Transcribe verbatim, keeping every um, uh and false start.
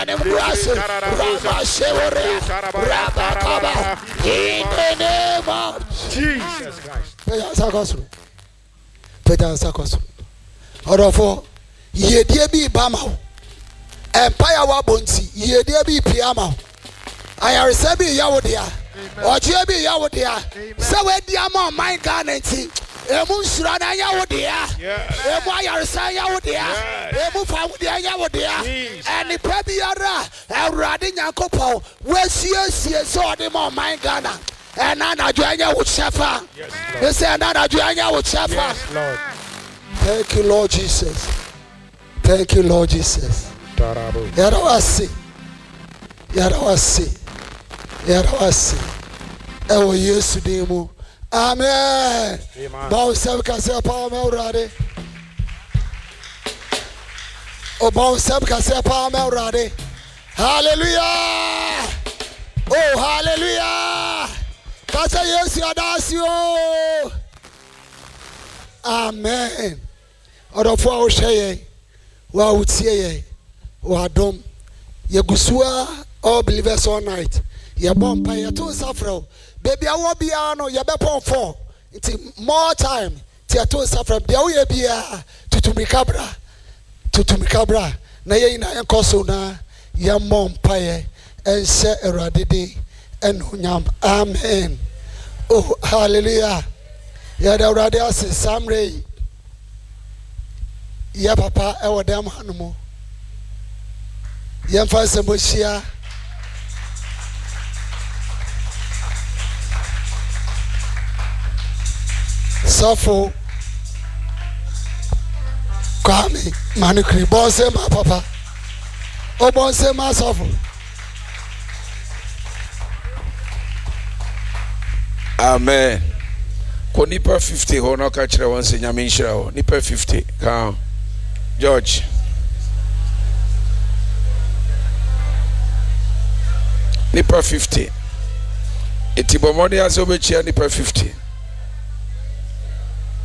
In the name of Jesus Christ. Peter Sakos. Orofo ye die bi bama. Empire wa bonti ye die bi piama. Ayarese bi yawo dia. Oje bi yawo dia. Se we dia ma my Ghana nti. Emu nsura na yawo dia. Emu ayarese yawo dia. Emu fawo dia yawo dia. Eni pa biara Awurade Nyankopon we siesie so de ma my Ghana. And I join with Shafa. They say, and I join with Shafa. Lord. Thank you, Lord Jesus. Thank you, Lord Jesus. Yarawasi. Yarawasi. Yarawasi. Ewo Yesu demu. Amen. Bow sab kase pa me urade. O bow sab kase pa me urade. Hallelujah. Oh, hallelujah. Kasa Yesu adasio. Amen. Orofo a wo hweye, wa utie ye, wa dom. Ye gusua all believers all night. Ye bompa ye to safro. Baby awo bia no ye bepon for. It's more time. Ti to safro. Bia wo ye bia tutumikabra. Tutumikabra. Na ye ina enkoso na ye mompa ye ense eradede enunyam. Amen. Oh, hallelujah. Ya da urade ase samre. Ya papa e wodam hanumo. Ya mfa sembohia. Sofo. Kwame manukri bonse ma papa. O bonse ma sofo. Amen. Ko nipa fifty ho no ka kire won se nyame nhira ho. Nipa fifty. Ka George. Nipa fifty. Eti bomode aso be chia nipa fifty.